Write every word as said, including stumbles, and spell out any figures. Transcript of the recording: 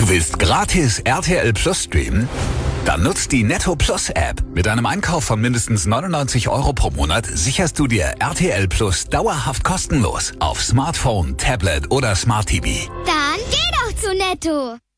willst gratis R T L Plus streamen? Dann nutzt die Netto Plus App. Mit einem Einkauf von mindestens neunundneunzig Euro pro Monat sicherst du dir R T L Plus dauerhaft kostenlos auf Smartphone, Tablet oder Smart T V. Dann geh doch zu Netto.